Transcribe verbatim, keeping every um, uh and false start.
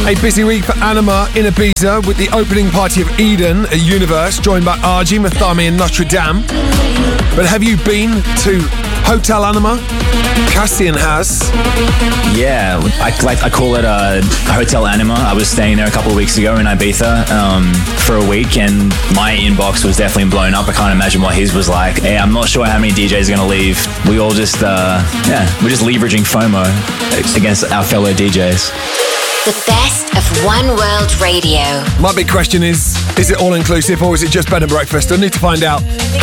A busy week for Anima in Ibiza with the opening party of Eden at Universe, joined by Argy, Mathami and Notre Dame. But have you been to Hotel Anima? Cassian has. Yeah, I, like, I call it uh, Hotel Anima. I was staying there a couple of weeks ago in Ibiza um, for a week, and my inbox was definitely blown up. I can't imagine what his was like. Hey, I'm not sure how many D Js are going to leave. We all just, uh, yeah, we're just leveraging FOMO against our fellow D Js. The best of One World Radio. My big question is, is it all inclusive or is it just bed and breakfast? I need to find out.